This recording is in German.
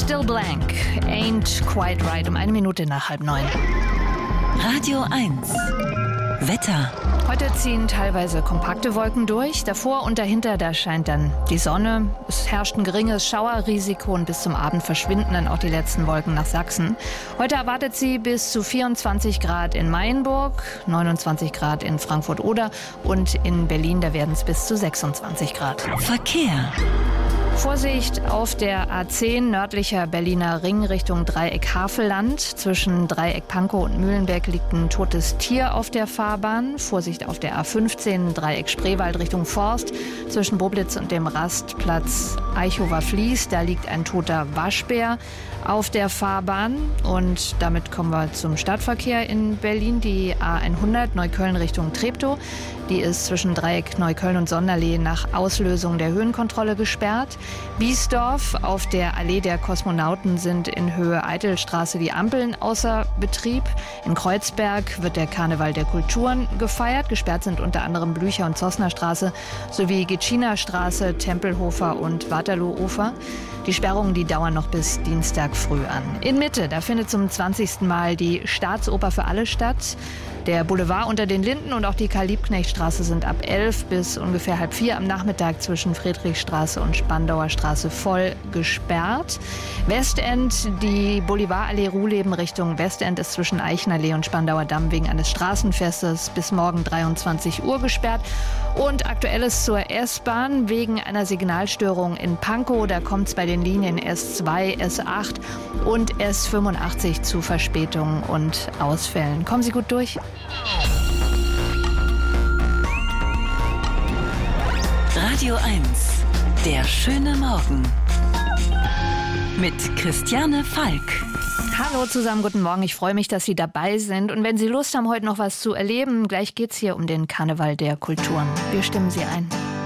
Still Blank, Ain't Quite Right, um 1 Minute nach 8:30. Radio 1. Wetter. Heute ziehen teilweise kompakte Wolken durch. Davor und dahinter, da scheint dann die Sonne. Es herrscht ein geringes Schauerrisiko und bis zum Abend verschwinden dann auch die letzten Wolken nach Sachsen. Heute erwartet sie bis zu 24 Grad in Mayenburg, 29 Grad in Frankfurt-Oder und in Berlin, da werden es bis zu 26 Grad. Verkehr. Vorsicht auf der A10 nördlicher Berliner Ring Richtung Dreieck Havelland. Zwischen Dreieck Pankow und Mühlenberg liegt ein totes Tier auf der Fahrbahn. Vorsicht auf der A15 Dreieck Spreewald Richtung Forst. Zwischen Boblitz und dem Rastplatz Eichower-Fließ, da liegt ein toter Waschbär auf der Fahrbahn. Und damit kommen wir zum Stadtverkehr in Berlin. Die A100 Neukölln Richtung Treptow. Die ist zwischen Dreieck Neukölln und Sonderlee nach Auslösung der Höhenkontrolle gesperrt. Biesdorf, auf der Allee der Kosmonauten sind in Höhe Eitelstraße die Ampeln außer Betrieb. In Kreuzberg wird der Karneval der Kulturen gefeiert. Gesperrt sind unter anderem Blücher- und Zossnerstraße sowie Gitschiner-Straße, Tempelhofer und Waterloo-Ufer. Die Sperrungen, die dauern noch bis Dienstag früh an. In Mitte, da findet zum 20. Mal die Staatsoper für alle statt. Der Boulevard unter den Linden und auch die Karl-Liebknecht-Straße sind ab 11 bis ungefähr 3:30 am Nachmittag zwischen Friedrichstraße und Spandauer Straße voll gesperrt. Westend, die Bolivarallee Ruhleben Richtung Westend ist zwischen Eichenallee und Spandauer Damm wegen eines Straßenfestes bis morgen 23 Uhr gesperrt. Und Aktuelles zur S-Bahn wegen einer Signalstörung in Pankow. Da kommt es bei den Linien S2, S8 und S85 zu Verspätungen und Ausfällen. Kommen Sie gut durch. Radio 1. Der schöne Morgen. Mit Christiane Falk. Hallo zusammen, guten Morgen. Ich freue mich, dass Sie dabei sind. Und wenn Sie Lust haben, heute noch was zu erleben, gleich geht's hier um den Karneval der Kulturen. Wir stimmen Sie ein.